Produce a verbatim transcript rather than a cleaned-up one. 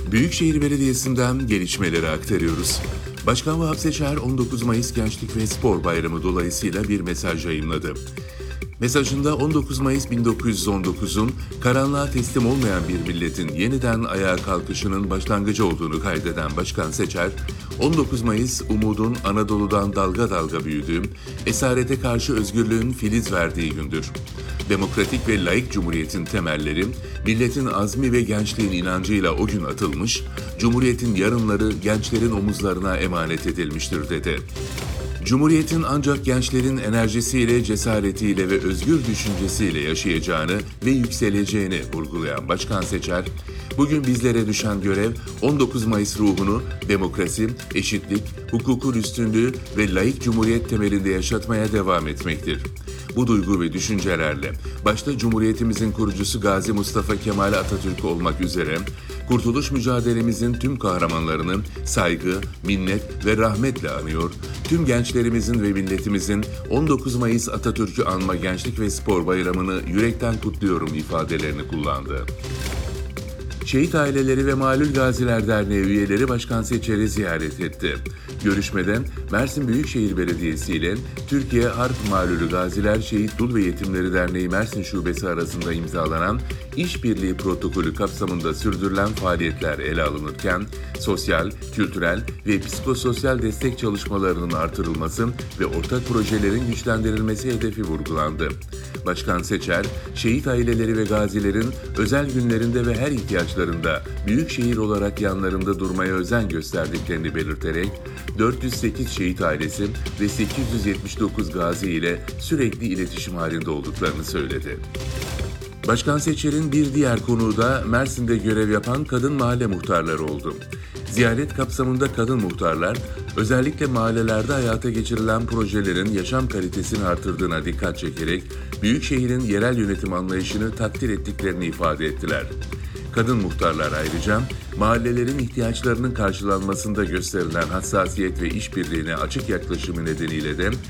Büyükşehir Belediyesi'nden gelişmeleri aktarıyoruz. Başkan Vahap Seçer on dokuz Mayıs Gençlik ve Spor Bayramı dolayısıyla bir mesaj yayımladı. Mesajında on dokuz Mayıs bin dokuz yüz on dokuzun karanlığa teslim olmayan bir milletin yeniden ayağa kalkışının başlangıcı olduğunu kaydeden Başkan Seçer, on dokuz Mayıs umudun Anadolu'dan dalga dalga büyüdüğü, esarete karşı özgürlüğün filiz verdiği gündür. Demokratik ve laik cumhuriyetin temelleri, milletin azmi ve gençliğin inancıyla o gün atılmış, cumhuriyetin yarınları gençlerin omuzlarına emanet edilmiştir dedi. Cumhuriyetin ancak gençlerin enerjisiyle, cesaretiyle ve özgür düşüncesiyle yaşayacağını ve yükseleceğini vurgulayan Başkan Seçer, bugün bizlere düşen görev on dokuz Mayıs ruhunu demokrasi, eşitlik, hukukun üstünlüğü ve laik cumhuriyet temelinde yaşatmaya devam etmektir. Bu duygu ve düşüncelerle, başta Cumhuriyetimizin kurucusu Gazi Mustafa Kemal Atatürk olmak üzere, kurtuluş mücadelemizin tüm kahramanlarını saygı, minnet ve rahmetle anıyor, tüm gençlerimizin ve milletimizin on dokuz Mayıs Atatürk'ü anma Gençlik ve Spor Bayramı'nı yürekten kutluyorum ifadelerini kullandı. Şehit aileleri ve Malul Gaziler Derneği üyeleri Başkan Seçer'i ziyaret etti. Görüşmede Mersin Büyükşehir Belediyesi ile Türkiye Harp Malulü Gaziler Şehit Dul ve Yetimleri Derneği Mersin Şubesi arasında imzalanan işbirliği protokolü kapsamında sürdürülen faaliyetler ele alınırken, sosyal, kültürel ve psikososyal destek çalışmalarının artırılması ve ortak projelerin güçlendirilmesi hedefi vurgulandı. Başkan Seçer, şehit aileleri ve gazilerin özel günlerinde ve her ihtiyaçlarında büyükşehir olarak yanlarında durmaya özen gösterdiklerini belirterek, dört yüz sekiz şehit ailesi ve sekiz yüz yetmiş dokuz gazi ile sürekli iletişim halinde olduklarını söyledi. Başkan Seçer'in bir diğer konuğu da Mersin'de görev yapan kadın mahalle muhtarları oldu. Ziyaret kapsamında kadın muhtarlar, özellikle mahallelerde hayata geçirilen projelerin yaşam kalitesini artırdığına dikkat çekerek, Büyükşehir'in yerel yönetim anlayışını takdir ettiklerini ifade ettiler. Kadın muhtarlar ayrıca, mahallelerin ihtiyaçlarının karşılanmasında gösterilen hassasiyet ve işbirliğine açık yaklaşımı nedeniyle de